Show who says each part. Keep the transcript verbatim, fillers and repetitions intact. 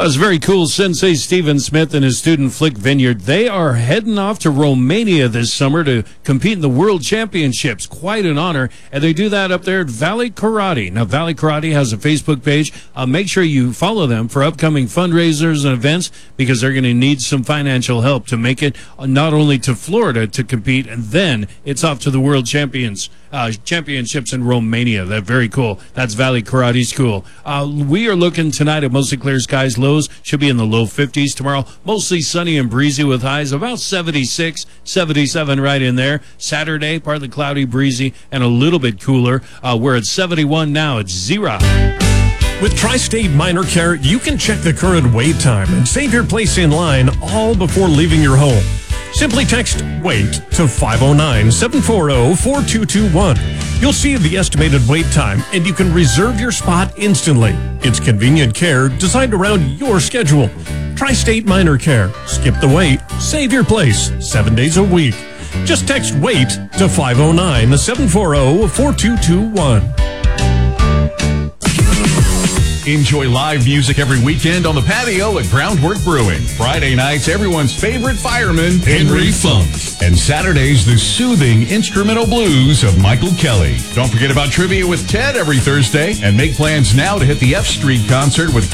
Speaker 1: That was very cool. Sensei Stephen Smith and his student Flick Vineyard. They are heading off to Romania this summer to compete in the World Championships. Quite an honor. And they do that up there at Valley Karate. Now, Valley Karate has a Facebook page. Uh, make sure you follow them for upcoming fundraisers and events because they're going to need some financial help to make it uh, not only to Florida to compete, and then it's off to the World Champions uh, Championships in Romania. That's very cool. That's Valley Karate School. Uh, we are looking tonight at mostly clear skies. Lows should be in the low fifties tomorrow. Mostly sunny and breezy with highs about seventy-six, seventy-seven right in there. Saturday, partly cloudy, breezy, and a little bit cooler. Uh, we're at seventy-one now. It's zero.
Speaker 2: With Tri-State Minor Care, you can check the current wait time and save your place in line all before leaving your home. Simply text WAIT to five oh nine, seven four zero, four two two one. You'll see the estimated wait time, and you can reserve your spot instantly. It's convenient care designed around your schedule. Tri-State Minor Care. Skip the wait. Save your place. Seven days a week. Just text WAIT to five oh nine, seven four zero, four two two one.
Speaker 3: Enjoy live music every weekend on the patio at Groundwork Brewing. Friday nights, everyone's favorite fireman, Henry Funk. And Saturdays, the soothing instrumental blues of Michael Kelly. Don't forget about Trivia with Ted every Thursday, and make plans now to hit the F Street concert with